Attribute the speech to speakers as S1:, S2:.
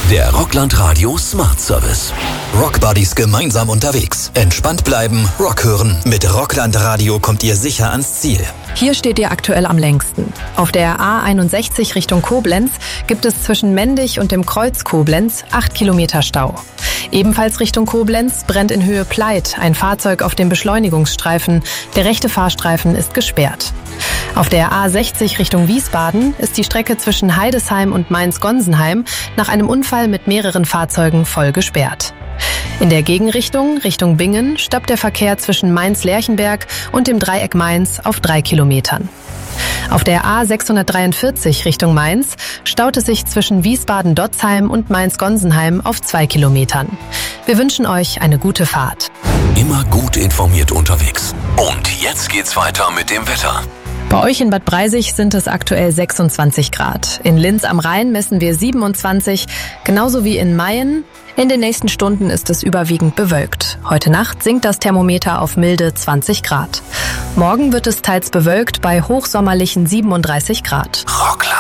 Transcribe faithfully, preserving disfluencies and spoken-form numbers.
S1: Der Rockland Radio Smart Service. Rock Buddies gemeinsam unterwegs. Entspannt bleiben, Rock hören. Mit Rockland Radio kommt ihr sicher ans Ziel.
S2: Hier steht ihr aktuell am längsten. Auf der A einundsechzig Richtung Koblenz gibt es zwischen Mendig und dem Kreuz Koblenz acht Kilometer Stau. Ebenfalls Richtung Koblenz brennt in Höhe Pleit ein Fahrzeug auf dem Beschleunigungsstreifen. Der rechte Fahrstreifen ist gesperrt. Auf der A sechzig Richtung Wiesbaden ist die Strecke zwischen Heidesheim und Mainz-Gonsenheim nach einem Unfall mit mehreren Fahrzeugen voll gesperrt. In der Gegenrichtung, Richtung Bingen, stoppt der Verkehr zwischen Mainz-Lerchenberg und dem Dreieck Mainz auf drei Kilometern. Auf der A sechshundertdreiundvierzig Richtung Mainz staut es sich zwischen Wiesbaden-Dotzheim und Mainz-Gonsenheim auf zwei Kilometern. Wir wünschen euch eine gute Fahrt.
S1: Immer gut informiert unterwegs. Und jetzt geht's weiter mit dem Wetter.
S2: Bei euch in Bad Breisig sind es aktuell sechsundzwanzig Grad. In Linz am Rhein messen wir siebenundzwanzig, genauso wie in Mayen. In den nächsten Stunden ist es überwiegend bewölkt. Heute Nacht sinkt das Thermometer auf milde zwanzig Grad. Morgen wird es teils bewölkt bei hochsommerlichen siebenunddreißig Grad.
S1: Rockland.